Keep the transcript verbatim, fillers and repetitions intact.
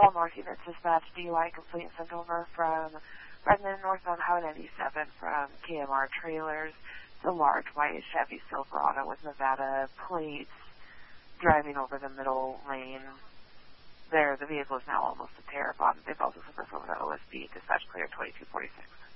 All North units dispatched, D U I complete and sent over from Redmond, northbound Highway ninety-seven from K M R Trailers. The large white Chevy Silverado with Nevada plates driving over the middle lane. There, the vehicle is now almost a tear bomb. They've also sent this over to O S B. Dispatch clear twenty-two forty-six.